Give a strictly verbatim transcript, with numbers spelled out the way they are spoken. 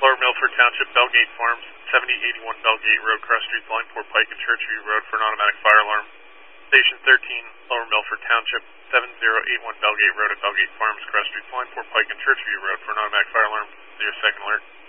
Lower Milford Township, Bellgate Farms, seventy eighty-one Bellgate Road, Cross Streets, Lineport Pike, and Churchview Road for an automatic fire alarm. Station thirteen, Lower Milford Township, seven zero eight one Bellgate Road at Bellgate Farms, Cross Streets, Lineport Pike, and Churchview Road for an automatic fire alarm. Zero second alert.